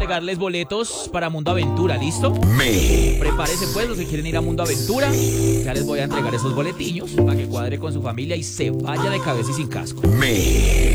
entregarles boletos para Mundo Aventura, ¿listo? Prepárese pues los que quieren ir a Mundo Aventura. Ya les voy a entregar esos boletiños para que cuadre con su familia y se vaya de cabeza y sin casco.